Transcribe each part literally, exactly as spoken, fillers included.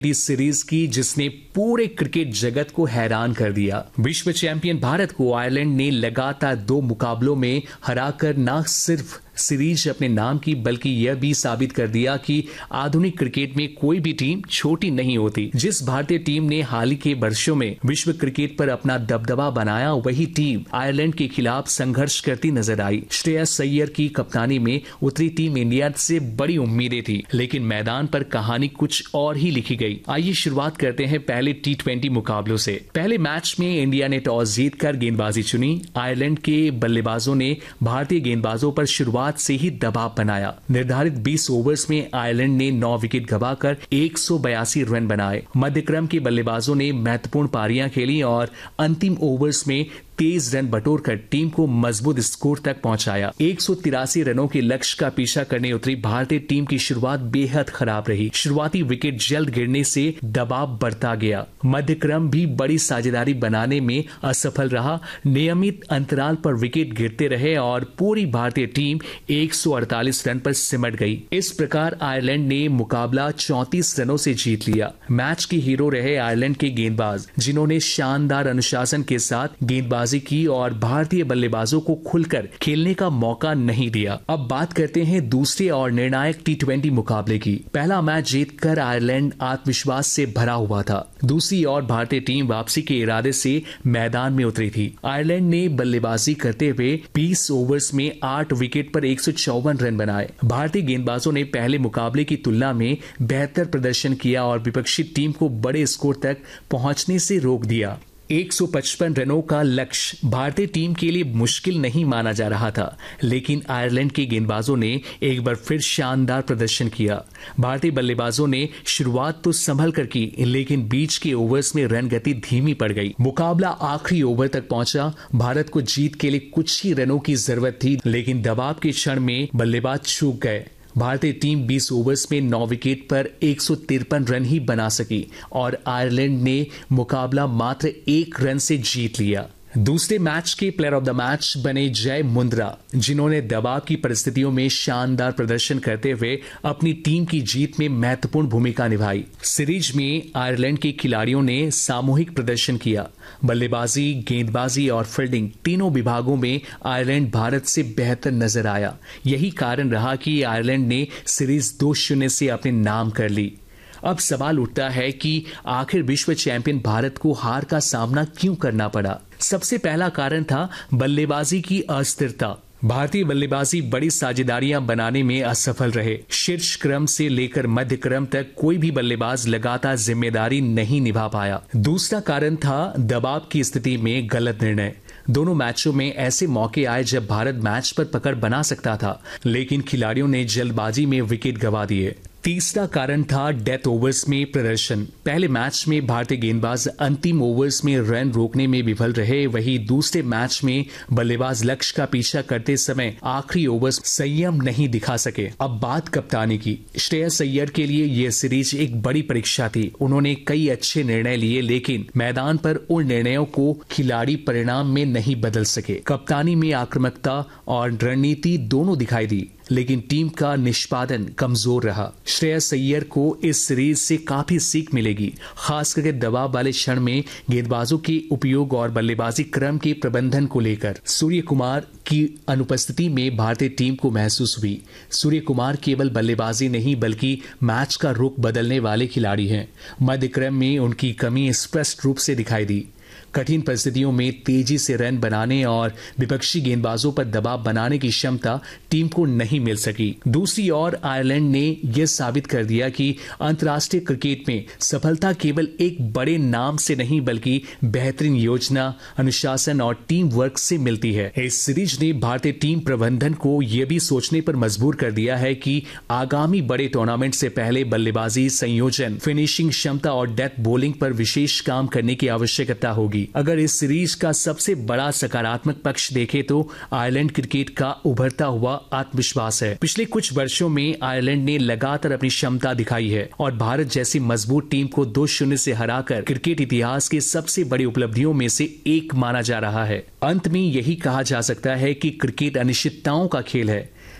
Series की जिसने पूरे क्रिकेट जगत को हैरान कर दिया। विश्व चैंपियन भारत को आयरलैंड ने लगातार दो मुकाबलों में हराकर न सिर्फ सीरीज अपने नाम की बल्कि यह भी साबित कर दिया कि आधुनिक क्रिकेट में कोई भी टीम छोटी नहीं होती। जिस भारतीय टीम ने हाल ही के वर्षों में विश्व क्रिकेट पर अपना दबदबा बनाया, वही टीम आयरलैंड के खिलाफ संघर्ष करती नजर आई। श्रेयस अय्यर की कप्तानी में उतरी टीम इंडिया से बड़ी उम्मीदें थी, लेकिन मैदान पर कहानी कुछ और ही लिखी गई। आइए शुरुआत करते हैं पहले टी ट्वेंटी मुकाबलों से। पहले मैच में इंडिया ने टॉस जीतकर गेंदबाजी चुनी। आयरलैंड के बल्लेबाजों ने भारतीय गेंदबाजों पर शुरुआत से ही दबाव बनाया। निर्धारित बीस ओवर्स में आयरलैंड ने नौ विकेट गंवाकर एक सौ बयासी रन बनाए। मध्यक्रम के बल्लेबाजों ने महत्वपूर्ण पारियां खेली और अंतिम ओवर्स में तेईस रन बटोरकर टीम को मजबूत स्कोर तक पहुंचाया। एक सौ तिरासी रनों के लक्ष्य का पीछा करने उतरी भारतीय टीम की शुरुआत बेहद खराब रही। शुरुआती विकेट जल्द गिरने से दबाव बढ़ता गया। मध्यक्रम भी बड़ी साझेदारी बनाने में असफल रहा। नियमित अंतराल पर विकेट गिरते रहे और पूरी भारतीय टीम एक सौ अड़तालीस रन पर सिमट गई। इस प्रकार आयरलैंड ने मुकाबला चौंतीस रनों से जीत लिया। मैच के हीरो रहे आयरलैंड के गेंदबाज, जिन्होंने शानदार अनुशासन के साथ गेंदबाजी की और भारतीय बल्लेबाजों को खुलकर खेलने का मौका नहीं दिया। अब बात करते हैं दूसरे और निर्णायक टी ट्वेंटी मुकाबले की। पहला मैच जीतकर आयरलैंड आत्मविश्वास से भरा हुआ था। दूसरी ओर भारतीय टीम वापसी के इरादे से मैदान में उतरी थी। आयरलैंड ने बल्लेबाजी करते हुए बीस ओवर्स में आठ विकेट पर एक सौ चौवन रन बनाए। भारतीय गेंदबाजों ने पहले मुकाबले की तुलना में बेहतर प्रदर्शन किया और विपक्षी टीम को बड़े स्कोर तक पहुंचने से रोक दिया। एक सौ पचपन रनों का लक्ष्य भारतीय टीम के लिए मुश्किल नहीं माना जा रहा था, लेकिन आयरलैंड के गेंदबाजों ने एक बार फिर शानदार प्रदर्शन किया। भारतीय बल्लेबाजों ने शुरुआत तो संभल कर की, लेकिन बीच के ओवर्स में रन गति धीमी पड़ गई। मुकाबला आखिरी ओवर तक पहुंचा। भारत को जीत के लिए कुछ ही रनों की जरूरत थी, लेकिन दबाव के क्षण में बल्लेबाज चूक गए। भारतीय टीम बीस ओवर्स में नौ विकेट पर एक सौ तिरपन रन ही बना सकी और आयरलैंड ने मुकाबला मात्र एक रन से जीत लिया। दूसरे मैच के प्लेयर ऑफ द मैच बने जय मुंद्रा, जिन्होंने दबाव की परिस्थितियों में शानदार प्रदर्शन करते हुए अपनी टीम की जीत में महत्वपूर्ण भूमिका निभाई। सीरीज में आयरलैंड के खिलाड़ियों ने सामूहिक प्रदर्शन किया। बल्लेबाजी, गेंदबाजी और फील्डिंग तीनों विभागों में आयरलैंड भारत से बेहतर नजर आया। यही कारण रहा कि आयरलैंड ने सीरीज दो शून्य से अपने नाम कर ली। अब सवाल उठता है कि आखिर विश्व चैंपियन भारत को हार का सामना क्यों करना पड़ा। सबसे पहला कारण था बल्लेबाजी की अस्थिरता। भारतीय बल्लेबाजी बड़ी साझेदारियां बनाने में असफल रहे। शीर्ष क्रम से लेकर मध्य क्रम तक कोई भी बल्लेबाज लगातार जिम्मेदारी नहीं निभा पाया। दूसरा कारण था दबाव की स्थिति में गलत निर्णय। दोनों मैचों में ऐसे मौके आए जब भारत मैच पर पकड़ बना सकता था, लेकिन खिलाड़ियों ने जल्दबाजी में विकेट गंवा दिए। तीसरा कारण था डेथ ओवर्स में प्रदर्शन। पहले मैच में भारतीय गेंदबाज अंतिम ओवर्स में रन रोकने में विफल रहे, वहीं दूसरे मैच में बल्लेबाज लक्ष्य का पीछा करते समय आखिरी ओवर्स संयम नहीं दिखा सके। अब बात कप्तानी की। श्रेयस अय्यर के लिए यह सीरीज एक बड़ी परीक्षा थी। उन्होंने कई अच्छे निर्णय लिए, लेकिन मैदान पर उन निर्णयों को खिलाड़ी परिणाम में नहीं बदल सके। कप्तानी में आक्रामकता और रणनीति दोनों दिखाई दी, लेकिन टीम का निष्पादन कमजोर रहा। श्रेयस अय्यर को इस सीरीज से काफी सीख मिलेगी, खास करके दबाव वाले क्षण में गेंदबाजों के उपयोग और बल्लेबाजी क्रम के प्रबंधन को लेकर। सूर्य कुमार की अनुपस्थिति में भारतीय टीम को महसूस हुई। सूर्य कुमार केवल बल्लेबाजी नहीं बल्कि मैच का रुख बदलने वाले खिलाड़ी हैं। मध्य क्रम में उनकी कमी स्पष्ट रूप से दिखाई दी। कठिन परिस्थितियों में तेजी से रन बनाने और विपक्षी गेंदबाजों पर दबाव बनाने की क्षमता टीम को नहीं मिल सकी। दूसरी ओर आयरलैंड ने यह साबित कर दिया कि अंतर्राष्ट्रीय क्रिकेट में सफलता केवल एक बड़े नाम से नहीं बल्कि बेहतरीन योजना, अनुशासन और टीम वर्क से मिलती है। इस सीरीज ने भारतीय टीम प्रबंधन को यह भी सोचने पर मजबूर कर दिया है कि आगामी बड़े टूर्नामेंट से पहले बल्लेबाजी, संयोजन, फिनिशिंग क्षमता और डेथ बॉलिंग पर विशेष काम करने की आवश्यकता होगी। अगर इस सीरीज का सबसे बड़ा सकारात्मक पक्ष देखें तो आयरलैंड क्रिकेट का उभरता हुआ आत्मविश्वास है। पिछले कुछ वर्षों में आयरलैंड ने लगातार अपनी क्षमता दिखाई है और भारत जैसी मजबूत टीम को दो शून्य से हराकर क्रिकेट इतिहास की सबसे बड़ी उपलब्धियों में से एक माना जा रहा है। अंत में यही कहा जा सकता है कि क्रिकेट अनिश्चितताओं का खेल है।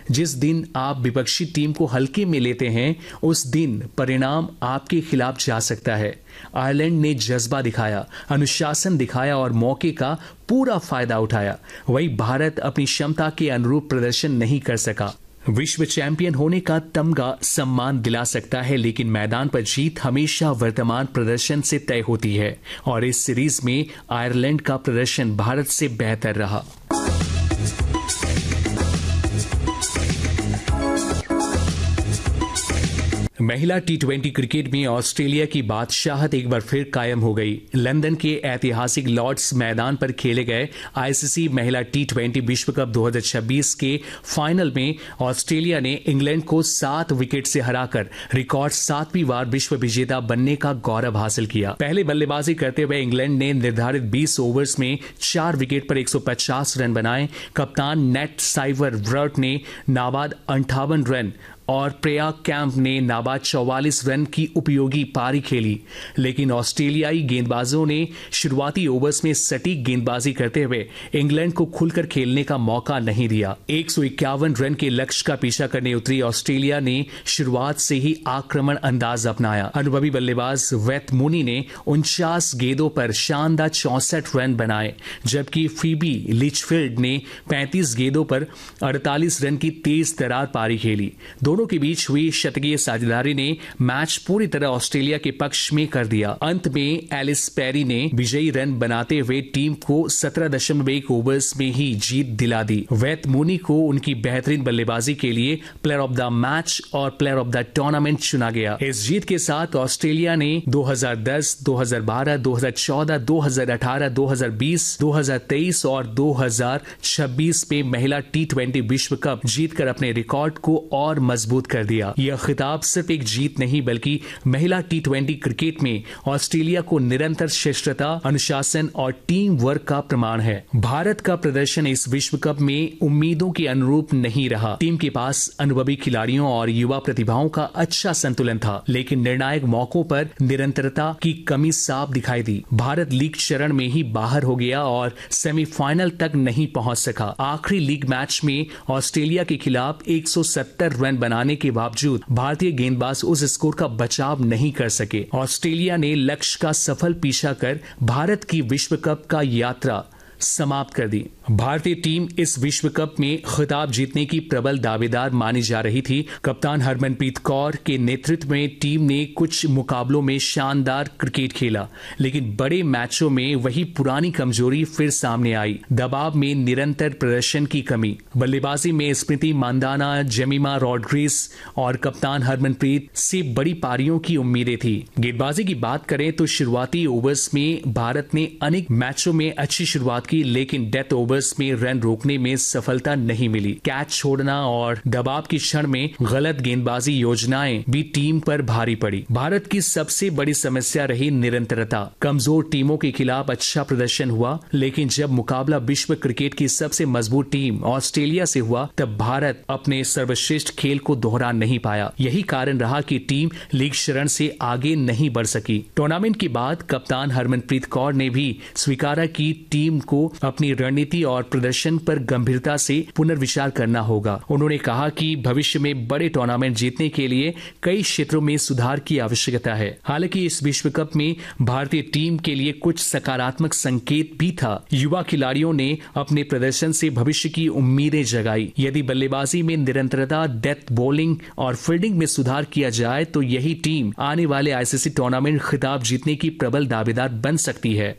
जिस दिन आप विपक्षी टीम को हल्के में लेते हैं उस दिन परिणाम आपके खिलाफ जा सकता है। आयरलैंड ने जज्बा दिखाया, अनुशासन दिखाया और मौके का पूरा फायदा उठाया। वहीं भारत अपनी क्षमता के अनुरूप प्रदर्शन नहीं कर सका। विश्व चैंपियन होने का तमगा सम्मान दिला सकता है, लेकिन मैदान पर जीत हमेशा वर्तमान प्रदर्शन से तय होती है और इस सीरीज में आयरलैंड का प्रदर्शन भारत से बेहतर रहा। महिला टी ट्वेंटी क्रिकेट में ऑस्ट्रेलिया की बादशाहत एक बार फिर कायम हो गई। लंदन के ऐतिहासिक लॉर्ड्स मैदान पर खेले गए आईसीसी महिला टी ट्वेंटी विश्व कप दो हज़ार छब्बीस के फाइनल में ऑस्ट्रेलिया ने इंग्लैंड को सात विकेट से हराकर रिकॉर्ड सातवीं बार विश्व विजेता बनने का गौरव हासिल किया। पहले बल्लेबाजी करते हुए इंग्लैंड ने निर्धारित बीस ओवर्स में चार विकेट पर एक सौ पचास रन बनाए। कप्तान नेट साइवर ब्रॉट ने नाबाद अंठावन रन और प्रिया कैंप ने नाबाद चौवालीस रन की उपयोगी पारी खेली, लेकिन ऑस्ट्रेलियाई गेंदबाजों ने शुरुआती ओवर्स में सटीक गेंदबाजी करते हुए इंग्लैंड को खुलकर खेलने का मौका नहीं दिया। एक सौ इक्यावन रन के लक्ष्य का पीछा करने उतरी ऑस्ट्रेलिया ने शुरुआत से ही आक्रमण अंदाज अपनाया। अनुभवी बल्लेबाज वेथ मूनी ने उनचास गेंदों पर शानदार चौसठ रन बनाए, जबकि फीबी लिचफील्ड ने पैंतीस गेंदों पर अड़तालीस रन की तेज तरार पारी खेली। दोनों के बीच हुई शतकीय साझेदारी ने मैच पूरी तरह ऑस्ट्रेलिया के पक्ष में कर दिया। अंत में एलिस पेरी ने विजयी रन बनाते हुए टीम को सत्रह दशमलव एक ओवर्स में ही जीत दिला दी। वेथ मूनी को उनकी बेहतरीन बल्लेबाजी के लिए प्लेयर ऑफ द मैच और प्लेयर ऑफ द टूर्नामेंट चुना गया। इस जीत के साथ ऑस्ट्रेलिया ने दो हज़ार दस, दो हज़ार बारह, दो हज़ार चौदह, दो हज़ार अठारह, दो हज़ार बीस, दो हज़ार तेईस और दो हज़ार छब्बीस में महिला टी ट्वेंटी विश्व कप जीतकर अपने रिकॉर्ड को और मजबूत कर दिया। यह खिताब सिर्फ एक जीत नहीं बल्कि महिला टी ट्वेंटी क्रिकेट में ऑस्ट्रेलिया को निरंतर श्रेष्ठता, अनुशासन और टीम वर्क का प्रमाण है। भारत का प्रदर्शन इस विश्व कप में उम्मीदों के अनुरूप नहीं रहा। टीम के पास अनुभवी खिलाड़ियों और युवा प्रतिभाओं का अच्छा संतुलन था, लेकिन निर्णायक मौकों पर निरंतरता की कमी साफ दिखाई दी। भारत लीग चरण में ही बाहर हो गया और सेमीफाइनल तक नहीं पहुंच सका। आखिरी लीग मैच में ऑस्ट्रेलिया के खिलाफ एक सौ सत्तर रन बनाने के बावजूद भारतीय गेंदबाज उस स्कोर का बचाव नहीं कर सके। ऑस्ट्रेलिया ने लक्ष्य का सफल पीछा कर भारत की विश्व कप का यात्रा समाप्त कर दी। भारतीय टीम इस विश्व कप में खिताब जीतने की प्रबल दावेदार मानी जा रही थी। कप्तान हरमनप्रीत कौर के नेतृत्व में टीम ने कुछ मुकाबलों में शानदार क्रिकेट खेला, लेकिन बड़े मैचों में वही पुरानी कमजोरी फिर सामने आई। दबाव में निरंतर प्रदर्शन की कमी। बल्लेबाजी में स्मृति मांदाना, जेमिमा रॉड्रिग्स और कप्तान हरमनप्रीत से बड़ी पारियों की उम्मीदें थी। गेंदबाजी की बात करें तो शुरुआती ओवर्स में भारत ने अनेक मैचों में अच्छी शुरुआत की, लेकिन डेथ ओवर्स में रन रोकने में सफलता नहीं मिली। कैच छोड़ना और दबाव की क्षण में गलत गेंदबाजी योजनाएं भी टीम पर भारी पड़ी। भारत की सबसे बड़ी समस्या रही निरंतरता। कमजोर टीमों के खिलाफ अच्छा प्रदर्शन हुआ, लेकिन जब मुकाबला विश्व क्रिकेट की सबसे मजबूत टीम ऑस्ट्रेलिया से हुआ तब भारत अपने सर्वश्रेष्ठ खेल को दोहरा नहीं पाया। यही कारण रहा कि टीम लीग चरण से आगे नहीं बढ़ सकी। टूर्नामेंट के बाद कप्तान हरमनप्रीत कौर ने भी स्वीकारा कि टीम को अपनी रणनीति और प्रदर्शन पर गंभीरता से पुनर्विचार करना होगा। उन्होंने कहा कि भविष्य में बड़े टूर्नामेंट जीतने के लिए कई क्षेत्रों में सुधार की आवश्यकता है। हालांकि इस विश्व कप में भारतीय टीम के लिए कुछ सकारात्मक संकेत भी था। युवा खिलाड़ियों ने अपने प्रदर्शन से भविष्य की उम्मीदें जगाई। यदि बल्लेबाजी में निरंतरता, डेथ बॉलिंग और फील्डिंग में सुधार किया जाए तो यही टीम आने वाले आईसीसी टूर्नामेंट खिताब जीतने की प्रबल दावेदार बन सकती है।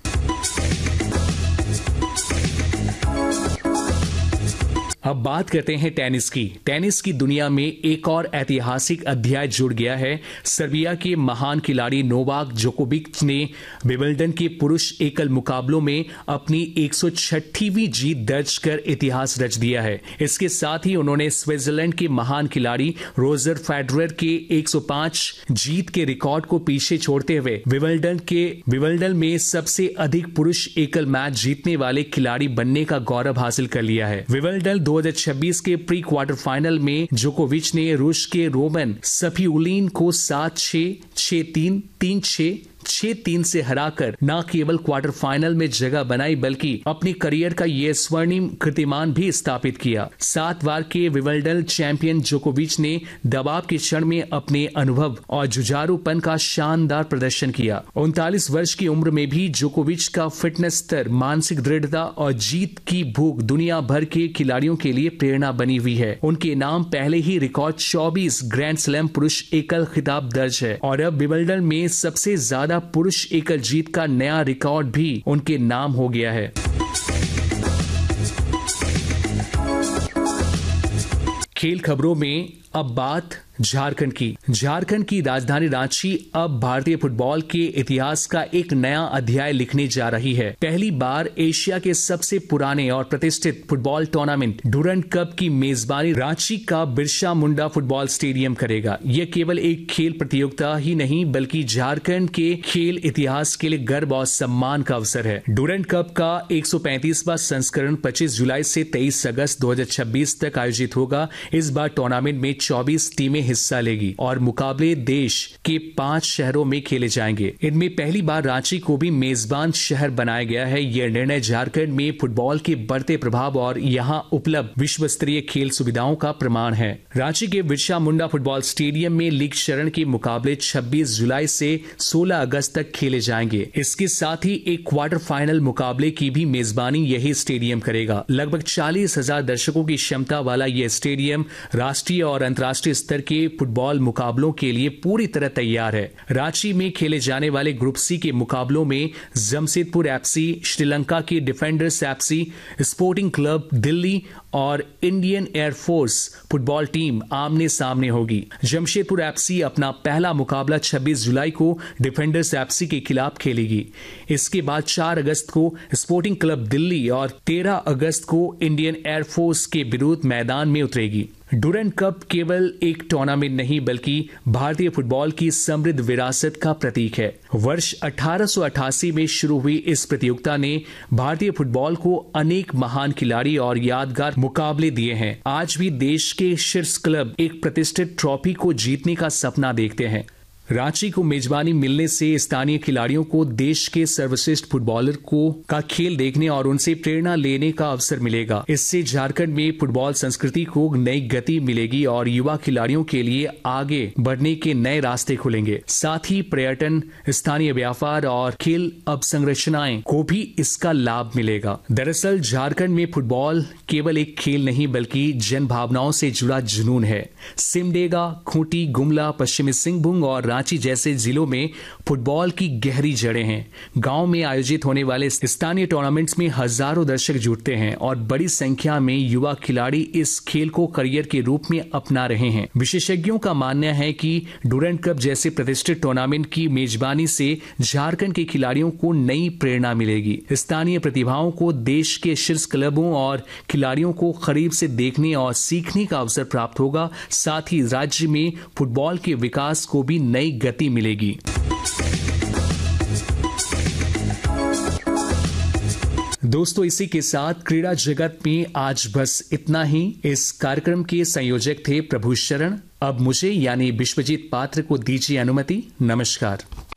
अब बात करते हैं टेनिस की। टेनिस की दुनिया में एक और ऐतिहासिक अध्याय जुड़ गया है। सर्बिया के महान खिलाड़ी नोवाक जोकोविच ने विंबलडन के पुरुष एकल मुकाबलों में अपनी एक सौ छठवीं जीत दर्ज कर इतिहास रच दिया है। इसके साथ ही उन्होंने स्विट्जरलैंड के महान खिलाड़ी रोजर फेडरर के एक सौ पाँच जीत के रिकॉर्ड को पीछे छोड़ते हुए विंबलडन के विंबलडन में सबसे अधिक पुरुष एकल मैच जीतने वाले खिलाड़ी बनने का गौरव हासिल कर लिया है। विंबलडन दो हज़ार छब्बीस के प्री क्वार्टर फाइनल में जोकोविच ने रूस के रोमन सफिउलिन को सात छह, छह तीन, तीन छह, छह तीन से हराकर न केवल क्वार्टर फाइनल में जगह बनाई बल्कि अपने करियर का ये स्वर्णिम कीर्तिमान भी स्थापित किया। सात बार के विंबलडन चैंपियन जोकोविच ने दबाव के क्षण में अपने अनुभव और जुझारूपन का शानदार प्रदर्शन किया। उनतालीस वर्ष की उम्र में भी जोकोविच का फिटनेस स्तर, मानसिक दृढ़ता और जीत की भूख दुनिया भर के खिलाड़ियों के लिए प्रेरणा बनी हुई है। उनके नाम पहले ही रिकॉर्ड चौबीस ग्रैंड स्लैम पुरुष एकल खिताब दर्ज है और अब विंबलडन में सबसे ज्यादा पुरुष एकल जीत का नया रिकॉर्ड भी उनके नाम हो गया है। खेल खबरों में अब बात झारखंड की। झारखंड की राजधानी रांची अब भारतीय फुटबॉल के इतिहास का एक नया अध्याय लिखने जा रही है। पहली बार एशिया के सबसे पुराने और प्रतिष्ठित फुटबॉल टूर्नामेंट डूरंड कप की मेजबानी रांची का बिरसा मुंडा फुटबॉल स्टेडियम करेगा। यह केवल एक खेल प्रतियोगिता ही नहीं बल्कि झारखंड के खेल इतिहास के लिए गर्व और सम्मान का अवसर है। डूरंड कप का एक सौ पैंतीसवां संस्करण पच्चीस जुलाई से तेईस अगस्त दो हजार छब्बीस तक आयोजित होगा। इस बार टूर्नामेंट में चौबीस टीमें हिस्सा लेगी और मुकाबले देश के पांच शहरों में खेले जाएंगे। इनमें पहली बार रांची को भी मेजबान शहर बनाया गया है। यह निर्णय झारखंड में फुटबॉल के बढ़ते प्रभाव और यहां उपलब्ध विश्व स्तरीय खेल सुविधाओं का प्रमाण है। रांची के बिरसा मुंडा फुटबॉल स्टेडियम में लीग चरण के मुकाबले छब्बीस जुलाई से सोलह अगस्त तक खेले जाएंगे। इसके साथ ही एक क्वार्टर फाइनल मुकाबले की भी मेजबानी यही स्टेडियम करेगा। लगभग चालीस हजार दर्शकों की क्षमता वाला यह स्टेडियम राष्ट्रीय और अंतर्राष्ट्रीय स्तर के फुटबॉल मुकाबलों के लिए पूरी तरह तैयार है। रांची में खेले जाने वाले ग्रुप सी के मुकाबलों में जमशेदपुर एफसी, श्रीलंका की defenders FC, sporting club Delhi और इंडियन एयरफोर्स फुटबॉल टीम आमने सामने होगी। जमशेदपुर एफसी अपना पहला मुकाबला छब्बीस जुलाई को डिफेंडर्स एफसी के खिलाफ खेलेगी। इसके बाद चार अगस्त को स्पोर्टिंग क्लब दिल्ली और तेरह अगस्त को इंडियन एयरफोर्स के विरुद्ध मैदान में उतरेगी। डूरंड कप केवल एक टूर्नामेंट नहीं बल्कि भारतीय फुटबॉल की समृद्ध विरासत का प्रतीक है। वर्ष अठारह सौ अठासी में शुरू हुई इस प्रतियोगिता ने भारतीय फुटबॉल को अनेक महान खिलाड़ी और यादगार मुकाबले दिए हैं। आज भी देश के शीर्ष क्लब एक प्रतिष्ठित ट्रॉफी को जीतने का सपना देखते हैं। रांची को मेजबानी मिलने से स्थानीय खिलाड़ियों को देश के सर्वश्रेष्ठ फुटबॉलर को का खेल देखने और उनसे प्रेरणा लेने का अवसर मिलेगा। इससे झारखंड में फुटबॉल संस्कृति को नई गति मिलेगी और युवा खिलाड़ियों के लिए आगे बढ़ने के नए रास्ते खुलेंगे। साथ ही पर्यटन, स्थानीय व्यापार और खेल अवसंरचनाएं को भी इसका लाभ मिलेगा। दरअसल झारखंड में फुटबॉल केवल एक खेल नहीं बल्कि जन भावनाओं से जुड़ा जुनून है। सिमडेगा, खूंटी, गुमला, पश्चिमी सिंहभूम और रांची जैसे जिलों में फुटबॉल की गहरी जड़ें हैं। गांव में आयोजित होने वाले स्थानीय टूर्नामेंट्स में हजारों दर्शक जुटते हैं और बड़ी संख्या में युवा खिलाड़ी इस खेल को करियर के रूप में अपना रहे हैं। विशेषज्ञों का मानना है कि डूरंड कप जैसे प्रतिष्ठित टूर्नामेंट की मेजबानी से झारखंड के खिलाड़ियों को नई प्रेरणा मिलेगी। स्थानीय प्रतिभाओं को देश के शीर्ष क्लबों और खिलाड़ियों को करीब से देखने और सीखने का अवसर प्राप्त होगा। साथ ही राज्य में फुटबॉल के विकास को भी नई गति मिलेगी। दोस्तों, इसी के साथ क्रीड़ा जगत में आज बस इतना ही। इस कार्यक्रम के संयोजक थे प्रभु शरण। अब मुझे यानी विश्वजीत पात्र को दीजिए अनुमति। नमस्कार।